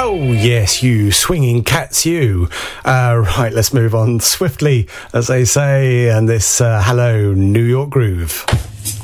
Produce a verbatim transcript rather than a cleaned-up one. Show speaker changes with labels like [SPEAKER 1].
[SPEAKER 1] Oh, yes, you swinging cats, you. Uh, right, let's move on swiftly, as they say, and this uh, Hello, New York Groove.